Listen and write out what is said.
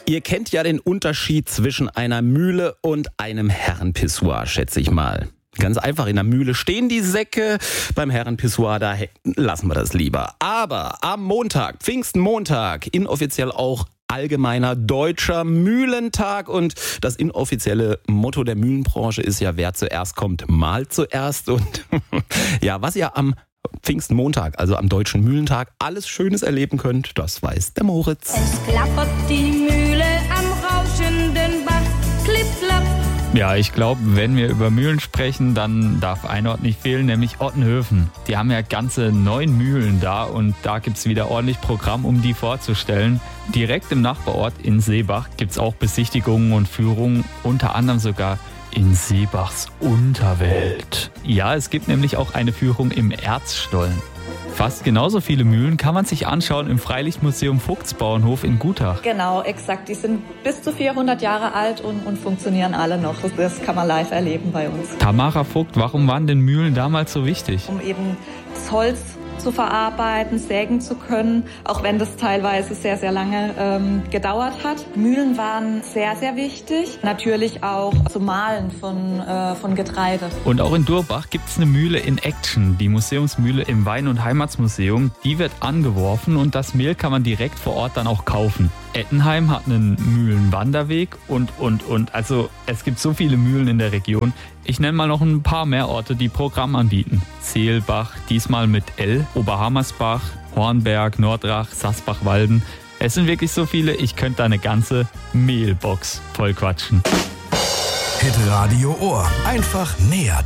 Ihr kennt ja den Unterschied zwischen einer Mühle und einem Herrenpissoir, schätze ich mal. Ganz einfach, in der Mühle stehen die Säcke, beim Herrenpissoir, da lassen wir das lieber. Aber am Montag, Pfingstmontag, inoffiziell auch allgemeiner deutscher Mühlentag, und das inoffizielle Motto der Mühlenbranche ist ja, wer zuerst kommt, mahlt zuerst. Und ja, was ihr am Pfingstmontag, also am deutschen Mühlentag, alles Schönes erleben könnt, das weiß der Moritz. Es klappert die Mühle am rauschenden Bach, klipp, klapp. Ja, ich glaube, wenn wir über Mühlen sprechen, dann darf ein Ort nicht fehlen, nämlich Ottenhöfen. Die haben ja ganze 9 Mühlen da, und da gibt's wieder ordentlich Programm, um die vorzustellen. Direkt im Nachbarort in Seebach gibt's auch Besichtigungen und Führungen, unter anderem sogar in Seebachs Unterwelt. Ja, es gibt nämlich auch eine Führung im Erzstollen. Fast genauso viele Mühlen kann man sich anschauen im Freilichtmuseum Vogtsbauernhof in Gutach. Genau, exakt. Die sind bis zu 400 Jahre alt und funktionieren alle noch. Das kann man live erleben bei uns. Tamara Vogt, warum waren denn Mühlen damals so wichtig? Um eben das Holz zu verarbeiten, sägen zu können, auch wenn das teilweise sehr, sehr lange gedauert hat. Mühlen waren sehr, sehr wichtig. Natürlich auch zum Mahlen von Getreide. Und auch in Durbach gibt es eine Mühle in Action, die Museumsmühle im Wein- und Heimatsmuseum. Die wird angeworfen und das Mehl kann man direkt vor Ort dann auch kaufen. Ettenheim hat einen Mühlenwanderweg und. Also es gibt so viele Mühlen in der Region. Ich nenne mal noch ein paar mehr Orte, die Programm anbieten. Seelbach, diesmal mit L, Oberhammersbach, Hornberg, Nordrach, Sasbach-Walden. Es sind wirklich so viele, ich könnte da eine ganze Mehlbox voll quatschen. Hitradio Ohr. Einfach näher